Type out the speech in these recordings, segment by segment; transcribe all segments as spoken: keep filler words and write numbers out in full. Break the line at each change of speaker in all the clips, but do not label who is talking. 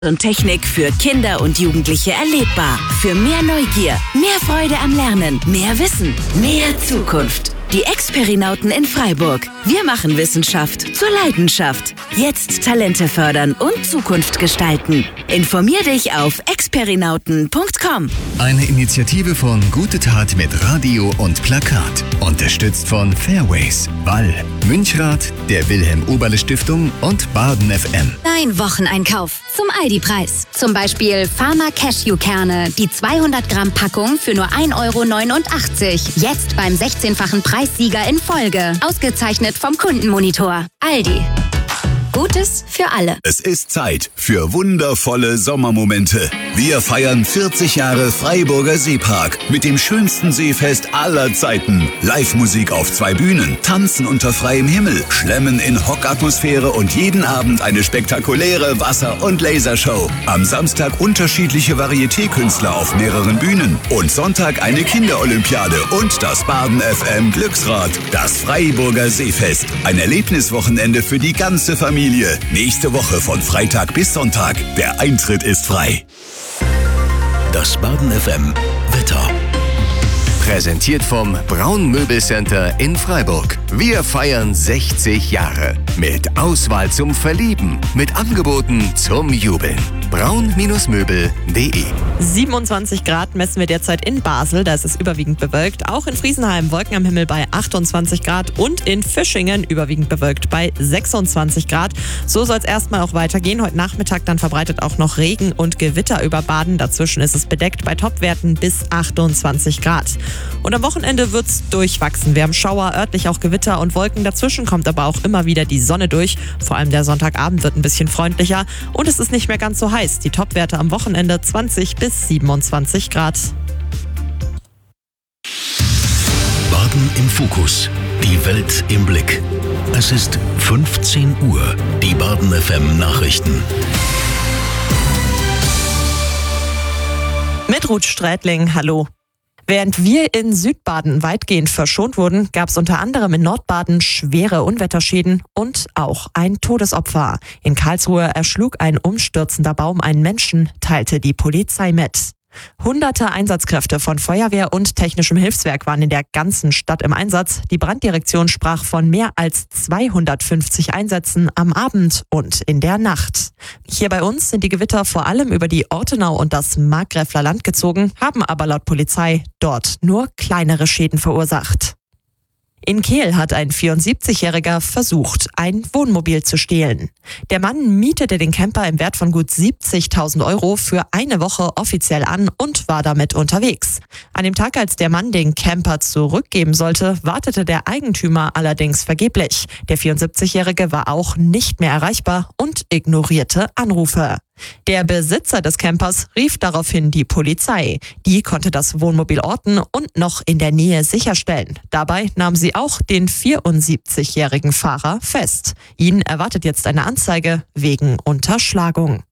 und Technik für Kinder und Jugendliche erlebbar. Für mehr Neugier, mehr Freude am Lernen, mehr Wissen, mehr Zukunft. Die Experinauten in Freiburg. Wir machen Wissenschaft zur Leidenschaft. Jetzt Talente fördern und Zukunft gestalten. Informier dich auf experinauten punkt com.
Eine Initiative von Gute Tat mit Radio und Plakat. Unterstützt von Fairways, Wall, Münchrath, der Wilhelm-Oberle-Stiftung und Baden F M.
Dein Wocheneinkauf zum Aldi-Preis. Zum Beispiel Pharma Cashew-Kerne, die zweihundert Gramm Packung für nur ein Euro neunundachtzig. Jetzt beim sechzehnfachen Preissieger in Folge. Ausgezeichnet vom Kundenmonitor. Aldi. Gutes für alle.
Es ist Zeit für wundervolle Sommermomente. Wir feiern vierzig Jahre Freiburger Seepark mit dem schönsten Seefest aller Zeiten. Live-Musik auf zwei Bühnen, Tanzen unter freiem Himmel, Schlemmen in Hockatmosphäre und jeden Abend eine spektakuläre Wasser- und Lasershow. Am Samstag unterschiedliche Varieté-Künstler auf mehreren Bühnen und Sonntag eine Kinderolympiade und das Baden F M Glücksrad. Das Freiburger Seefest. Ein Erlebniswochenende für die ganze Familie. Nächste Woche von Freitag bis Sonntag. Der Eintritt ist frei.
Das Baden F M Wetter. Präsentiert vom Braun Möbelcenter in Freiburg. Wir feiern sechzig Jahre. Mit Auswahl zum Verlieben. Mit Angeboten zum Jubeln. braun Möbel punkt de.
siebenundzwanzig Grad messen wir derzeit in Basel, da ist es überwiegend bewölkt. Auch in Friesenheim Wolken am Himmel bei achtundzwanzig Grad und in Fischingen überwiegend bewölkt bei sechsundzwanzig Grad. So soll es erstmal auch weitergehen. Heute Nachmittag dann verbreitet auch noch Regen und Gewitter über Baden. Dazwischen ist es bedeckt bei Topwerten bis achtundzwanzig Grad. Und am Wochenende wird es durchwachsen. Wir haben Schauer, örtlich auch Gewitter und Wolken. Dazwischen kommt aber auch immer wieder die Sonne durch. Vor allem der Sonntagabend wird ein bisschen freundlicher und es ist nicht mehr ganz so heiß. Die Topwerte am Wochenende zwanzig bis siebenundzwanzig Grad.
Baden im Fokus. Die Welt im Blick. Es ist fünfzehn Uhr. Die Baden F M Nachrichten.
Mit Ruth Strätling, hallo. Während wir in Südbaden weitgehend verschont wurden, gab es unter anderem in Nordbaden schwere Unwetterschäden und auch ein Todesopfer. In Karlsruhe erschlug ein umstürzender Baum einen Menschen, teilte die Polizei mit. Hunderte Einsatzkräfte von Feuerwehr und technischem Hilfswerk waren in der ganzen Stadt im Einsatz. Die Branddirektion sprach von mehr als zweihundertfünfzig Einsätzen am Abend und in der Nacht. Hier bei uns sind die Gewitter vor allem über die Ortenau und das Markgräfler Land gezogen, haben aber laut Polizei dort nur kleinere Schäden verursacht. In Kehl hat ein vierundsiebzigjähriger versucht, ein Wohnmobil zu stehlen. Der Mann mietete den Camper im Wert von gut siebzigtausend Euro für eine Woche offiziell an und war damit unterwegs. An dem Tag, als der Mann den Camper zurückgeben sollte, wartete der Eigentümer allerdings vergeblich. Der vierundsiebzigjährige war auch nicht mehr erreichbar und ignorierte Anrufe. Der Besitzer des Campers rief daraufhin die Polizei. Die konnte das Wohnmobil orten und noch in der Nähe sicherstellen. Dabei nahm sie auch den vierundsiebzigjährigen Fahrer fest. Ihn erwartet jetzt eine Anzeige wegen Unterschlagung.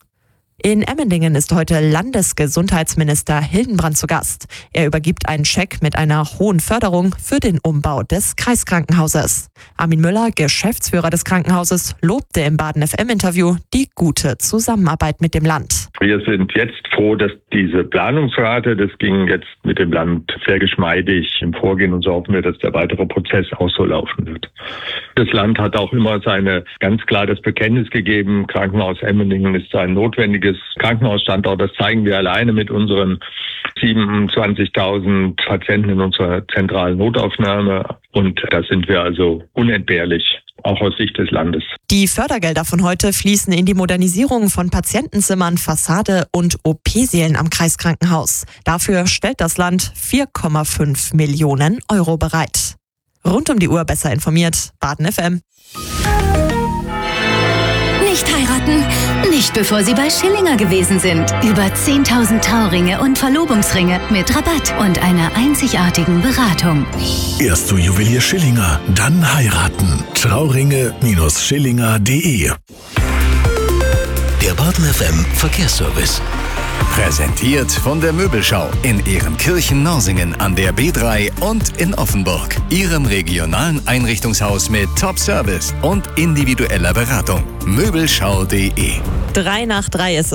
In Emmendingen ist heute Landesgesundheitsminister Hildenbrand zu Gast. Er übergibt einen Scheck mit einer hohen Förderung für den Umbau des Kreiskrankenhauses. Armin Müller, Geschäftsführer des Krankenhauses, lobte im Baden F M-Interview die gute Zusammenarbeit mit dem Land.
Wir sind jetzt froh, dass diese Planungsrate, das ging jetzt mit dem Land sehr geschmeidig im Vorgehen und so hoffen wir, dass der weitere Prozess auch so laufen wird. Das Land hat auch immer seine ganz klar das Bekenntnis gegeben, Krankenhaus Emmendingen ist ein notwendiges Krankenhausstandort. Das zeigen wir alleine mit unseren siebenundzwanzigtausend Patienten in unserer zentralen Notaufnahme und da sind wir also unentbehrlich, auch aus Sicht des Landes.
Die Fördergelder von heute fließen in die Modernisierung von Patientenzimmern, Fassade und O P-Sälen am Kreiskrankenhaus. Dafür stellt das Land vier Komma fünf Millionen Euro bereit. Rund um die Uhr besser informiert, Baden F M.
Nicht heiraten? Nicht bevor Sie bei Schillinger gewesen sind. Über zehntausend Trauringe und Verlobungsringe mit Rabatt und einer einzigartigen Beratung.
Erst zu Juwelier Schillinger, dann heiraten. Trauringe Schillinger punkt de. Der Baden F M Verkehrsservice.
Präsentiert von der Möbelschau in Ehrenkirchen-Norsingen an der B drei und in Offenburg. Ihrem regionalen Einrichtungshaus mit Top-Service und individueller Beratung. Möbelschau punkt de.
Drei nach drei ist